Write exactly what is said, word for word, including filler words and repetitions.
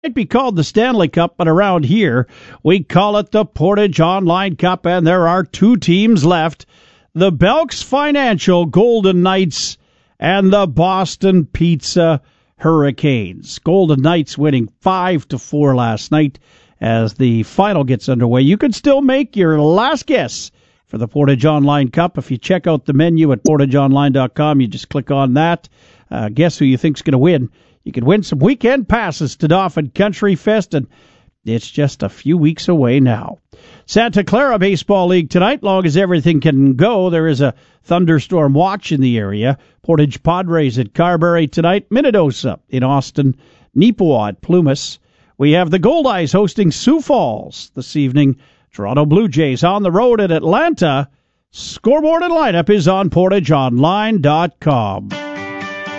Might be called the Stanley Cup, but around here we call it the Portage Online Cup, and there are two teams left: the Belks Financial Golden Knights and the Boston Pizza Hurricanes. Golden Knights winning five to four last night. As the final gets underway, you can still make your last guess for the Portage Online Cup. If you check out the menu at portage online dot com, you just click on that. Uh, guess who you think's going to win. You could win some weekend passes to Dauphin Country Fest, and it's just a few weeks away now. Santa Clara Baseball League tonight. Long as everything can go, there is a thunderstorm watch in the area. Portage Padres at Carberry tonight. Minnedosa in Austin. Neepawa at Plumas. We have the Goldeyes hosting Sioux Falls this evening. Toronto Blue Jays on the road at Atlanta. Scoreboard and lineup is on portage online dot com.